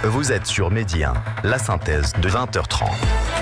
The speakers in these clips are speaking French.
Vous êtes sur Midi 1, la synthèse de 20h30.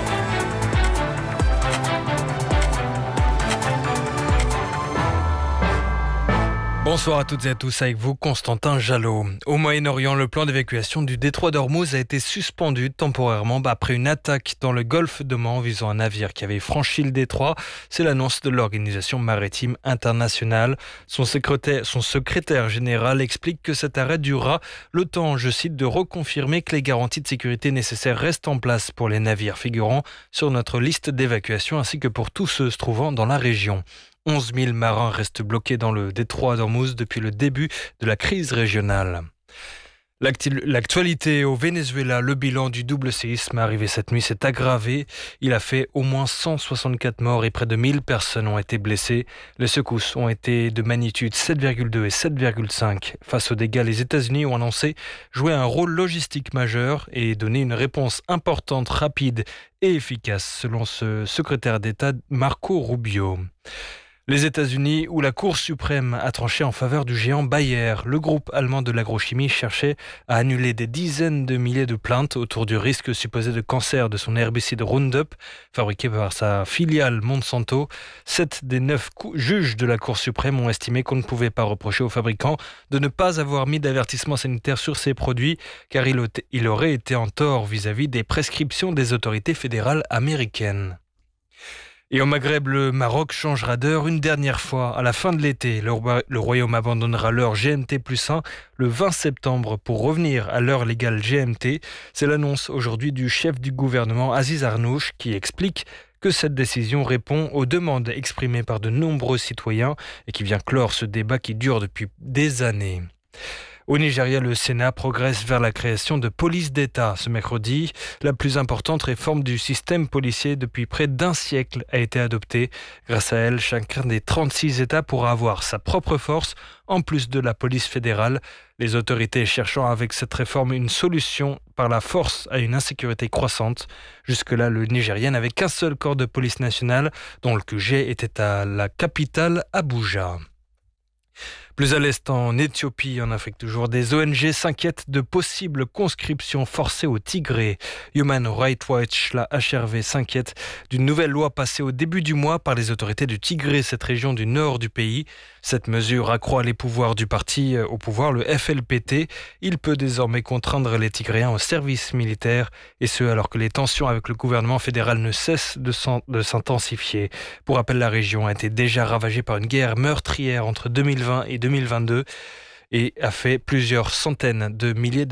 Bonsoir à toutes et à tous, avec vous Constantin Jalot. Au Moyen-Orient, le plan d'évacuation du détroit d'Ormuz a été suspendu temporairement après une attaque dans le golfe d'Oman visant un navire qui avait franchi le détroit. C'est l'annonce de l'Organisation maritime internationale. Son secrétaire général explique que cet arrêt durera le temps, je cite, de reconfirmer que les garanties de sécurité nécessaires restent en place pour les navires figurant sur notre liste d'évacuation ainsi que pour tous ceux se trouvant dans la région. 11 000 marins restent bloqués dans le détroit d'Ormuz depuis le début de la crise régionale. L'actualité au Venezuela, le bilan du double séisme arrivé cette nuit s'est aggravé. Il a fait au moins 164 morts et près de 1000 personnes ont été blessées. Les secousses ont été de magnitude 7,2 et 7,5. Face aux dégâts, les États-Unis ont annoncé jouer un rôle logistique majeur et donner une réponse importante, rapide et efficace, selon ce secrétaire d'État Marco Rubio. Les États-Unis, où la Cour suprême a tranché en faveur du géant Bayer, le groupe allemand de l'agrochimie cherchait à annuler des dizaines de milliers de plaintes autour du risque supposé de cancer de son herbicide Roundup, fabriqué par sa filiale Monsanto. 7 des 9 juges de la Cour suprême ont estimé qu'on ne pouvait pas reprocher aux fabricants de ne pas avoir mis d'avertissement sanitaire sur ces produits, car il aurait été en tort vis-à-vis des prescriptions des autorités fédérales américaines. Et au Maghreb, le Maroc changera d'heure une dernière fois. À la fin de l'été, le Royaume abandonnera l'heure GMT+1 le 20 septembre pour revenir à l'heure légale GMT. C'est l'annonce aujourd'hui du chef du gouvernement Aziz Arnouch qui explique que cette décision répond aux demandes exprimées par de nombreux citoyens et qui vient clore ce débat qui dure depuis des années. Au Nigeria, le Sénat progresse vers la création de police d'État. Ce mercredi, la plus importante réforme du système policier depuis près d'un siècle a été adoptée. Grâce à elle, chacun des 36 États pourra avoir sa propre force, en plus de la police fédérale. Les autorités cherchant avec cette réforme une solution par la force à une insécurité croissante. Jusque-là, le Nigeria n'avait qu'un seul corps de police nationale, dont le QG était à la capitale Abuja. Plus à l'est, en Éthiopie, en Afrique toujours, des ONG s'inquiètent de possibles conscriptions forcées au Tigré. Human Rights Watch, la HRV, s'inquiète d'une nouvelle loi passée au début du mois par les autorités du Tigré, cette région du nord du pays. Cette mesure accroît les pouvoirs du parti au pouvoir, le FLPT. Il peut désormais contraindre les Tigréens au service militaire, et ce alors que les tensions avec le gouvernement fédéral ne cessent de s'intensifier. Pour rappel, la région a été déjà ravagée par une guerre meurtrière entre 2020 et 2022 et a fait plusieurs centaines de milliers de